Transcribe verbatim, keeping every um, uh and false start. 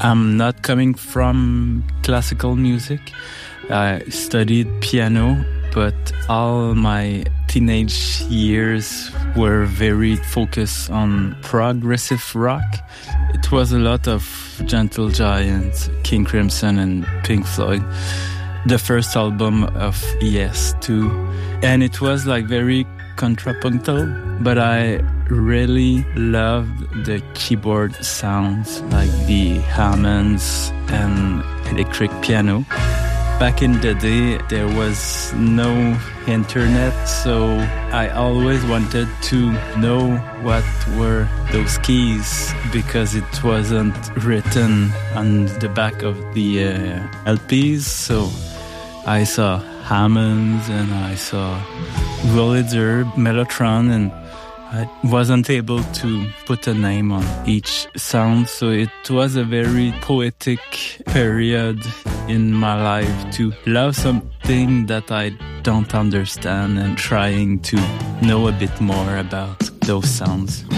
I'm not coming from classical music. I studied piano, but all my teenage years were very focused on progressive rock. It was a lot of Gentle Giant, King Crimson and Pink Floyd. The first album of Yes too. And it was like very contrapuntal, but I really loved the keyboard sounds, like the Hammonds and electric piano. Back in the day, there was no internet, so I always wanted to know what were those keys because it wasn't written on the back of the uh, L Ps. So I saw Hammonds and I saw Wurlitzer, Mellotron, and I wasn't able to put a name on each sound, so it was a very poetic period in my life to love something that I don't understand and trying to know a bit more about those sounds.